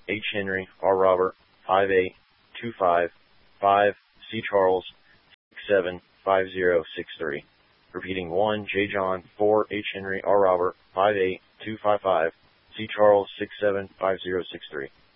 H. Henry, R. Robert, 5825, C. Charles, 675063. Repeating 1, J. John, 4, H. Henry, R. Robert, 58255, C. Charles, 675063.